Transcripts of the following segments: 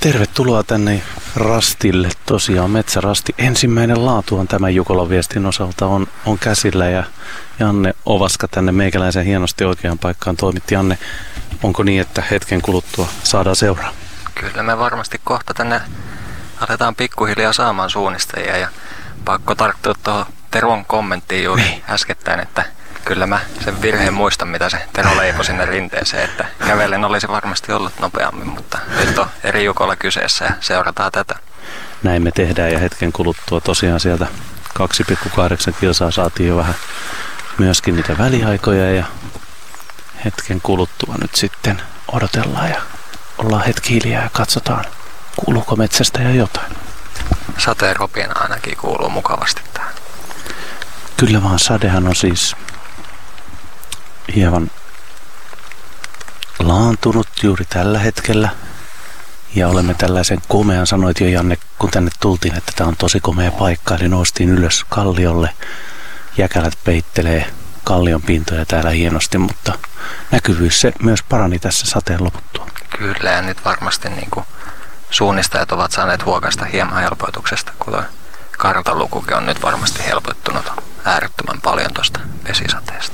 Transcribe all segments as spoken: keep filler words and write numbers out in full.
Tervetuloa tänne rastille. Tosiaan metsärasti. Ensimmäinen laatu on tämän Jukolan viestin osalta on, on käsillä ja Janne Ovaska tänne meikäläisen hienosti oikeaan paikkaan toimitti. Janne, onko niin, että hetken kuluttua saadaan seuraa? Kyllä me varmasti kohta tänne aletaan pikkuhiljaa saamaan suunnistajia ja pakko tarttua tuohon Teron kommenttiin juuri niin äskettäin, että kyllä mä sen virheen muistan, mitä se Tero leipoi sinne rinteeseen, että kävellen olisi varmasti ollut nopeammin, mutta nyt on eri Jukola kyseessä ja seurataan tätä. Näin me tehdään ja hetken kuluttua tosiaan sieltä kaksi pilkku kahdeksan kilsaa saatiin jo vähän myöskin niitä väliaikoja ja hetken kuluttua nyt sitten odotellaan ja ollaan hetki hiljaa ja katsotaan, kuuluuko metsästä ja jotain. Sateen ropina ainakin kuuluu mukavasti tähän. Kyllä vaan, sadehan on siis hieman laantunut juuri tällä hetkellä. Ja olemme tällaisen komean, sanoit jo Janne, kun tänne tultiin, että tämä on tosi komea paikka. Eli noustiin ylös kalliolle. Jäkälät peittelee kallion pintoja täällä hienosti, mutta näkyvyys se myös parani tässä sateen loputtua. Kyllä, ja nyt varmasti niin kuin suunnistajat ovat saaneet huokaista hieman helpoituksesta, kun tuo kartanlukukin on nyt varmasti helpottunut äärettömän paljon tuosta vesisateesta.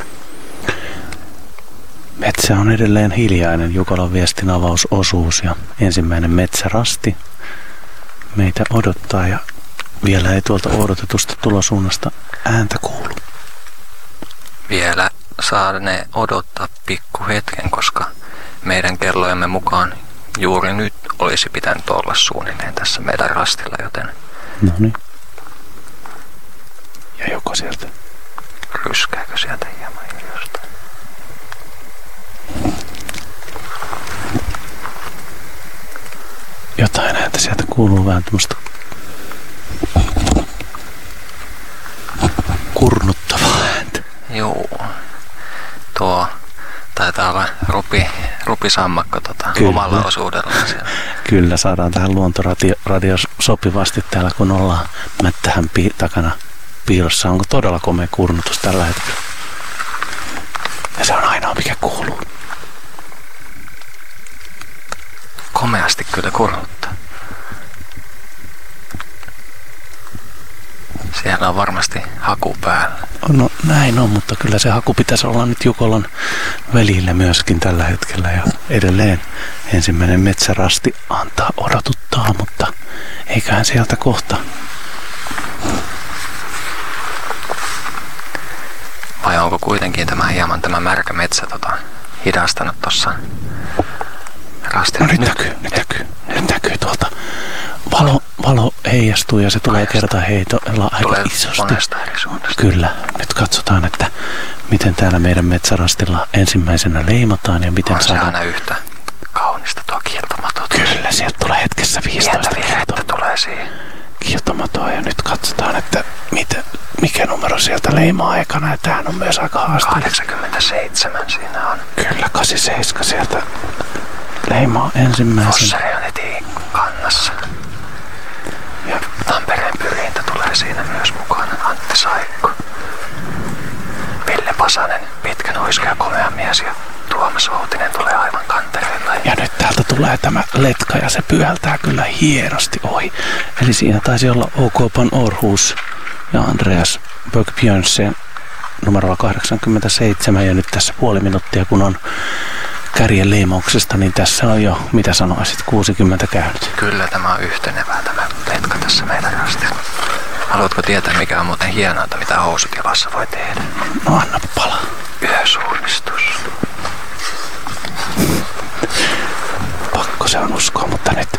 Metsä on edelleen hiljainen, Jukolan viestin avausosuus ja ensimmäinen metsärasti meitä odottaa ja vielä ei tuolta odotetusta tulosuunnasta ääntä kuulu. Vielä saa ne odottaa pikku hetken, koska meidän kellojemme mukaan juuri nyt olisi pitänyt olla suunnilleen tässä meidän rastilla, joten no niin. Ja joko sieltä? Ryskääkö sieltä hieman jostain? Jotain ääntä sieltä kuuluu, vähän tämmöistä kurnuttavaa ääntä. Joo. Tuo taitaa olla rupi, rupisammakko tota, omalla osuudellaan siellä. Kyllä, saadaan tähän luontoradio radio sopivasti täällä, kun ollaan mättähän pi- takana piilossa. Onko todella komea kurnutus tällä hetkellä? Ja se on ainoa, mikä kuuluu. Komeasti kyllä kurnuttaa. Siellä on varmasti haku päällä. No näin on, mutta kyllä se haku pitäisi olla nyt Jukolan välillä myöskin tällä hetkellä. Ja edelleen ensimmäinen metsärasti antaa odotuttaa, mutta eiköhän sieltä kohta. Vai onko kuitenkin tämä hieman tämä märkä metsä tota, hidastanut tuossa rastilla? No nyt, nyt näkyy, nyt näkyy, nyt näkyy tuolta. Valo, valo heijastuu ja se tulee kerta heitolla aika isosti. Monesta eri suunnasta. Kyllä. Nyt katsotaan, että miten täällä meidän metsärastilla ensimmäisenä leimataan ja miten on saadaan. On se aina yhtä kaunista tuo kiiltomato. Kyllä, sieltä tulee hetkessä viisitoista kiiltomato. tulee siihen. Kiiltomatoa ja nyt katsotaan, että miten, mikä numero sieltä leimaa aikana. Ja tämähän on myös aika haasteellinen. kahdeksankymmentäseitsemän siinä on. Kyllä, kahdeksankymmentäseitsemän sieltä leimaa ensimmäisen. Fosseri on heti kannassa. Ja Tampereen pyrintä tulee siinä myös mukana. Antti Saikko. Ville Pasanen, pitkä nuiskea komea mies ja Tuomas Outinen tulee aivan kantereilla. Ja nyt täältä tulee tämä letka ja se pyhältää kyllä hienosti ohi. Eli siinä taisi olla O K Pan Århus ja Andreas Böck-Björnsen numerolla kahdeksankymmentäseitsemän. Ja nyt tässä puoli minuuttia kun on kärjen leimauksesta, niin tässä on jo, mitä sanoisit, kuusikymmentä käynyt. Kyllä tämä on yhtenevää tämä letka tässä meidän rastilla. Haluatko tietää mikä on muuten hienointa, mitä housutilassa voi tehdä? No anna palaa. Yösuunnistus. Pakko se on uskoa, mutta nyt